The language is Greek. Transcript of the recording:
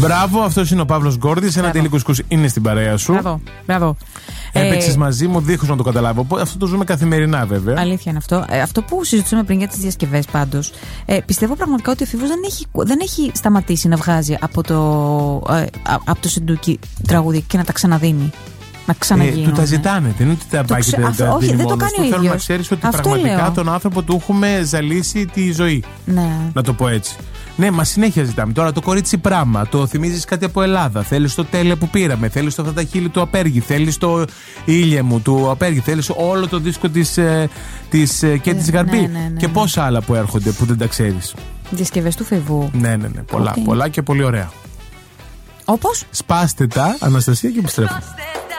Μπράβο, αυτός είναι ο Παύλος Γκόρδης. Ένα τέλειο κουσκούς είναι στην παρέα σου. Μπράβο. Έπαιξες μαζί μου, δίχως να το καταλάβω. Αυτό το ζούμε καθημερινά, βέβαια. Αλήθεια είναι αυτό. Αυτό που συζητούσαμε πριν για τις διασκευές, πάντως, πιστεύω πραγματικά ότι ο Φίβος δεν έχει σταματήσει να βγάζει από το Σεντούκι τραγούδια και να τα ξαναδίνει. Να ξαναγίνουν. Του τα ζητάνε, δεν είναι ότι τα πάει και τα όχι, δίνει δεν το μόνος κάνει ο του. Θέλω ίδιος. να ξέρεις ότι Αυτό πραγματικά λέω. τον άνθρωπο του έχουμε ζαλίσει τη ζωή. Ναι. Να το πω έτσι. Ναι, μα συνέχεια ζητάμε. Τώρα το κορίτσι πράμα, το θυμίζεις κάτι από Ελλάδα. Θέλεις το τέλε που πήραμε, θέλεις το αυτά τα χείλη του Απέργη, θέλεις το ήλιε μου του Απέργη, θέλεις όλο το δίσκο της Γαρμπή. Ναι. Και πόσα άλλα που έρχονται που δεν τα ξέρεις. Διασκευές του Φιβού. Ναι. Πολλά και πολύ ωραία. Όπως? Σπάστε τα, Αναστασία, και επιστρέφω.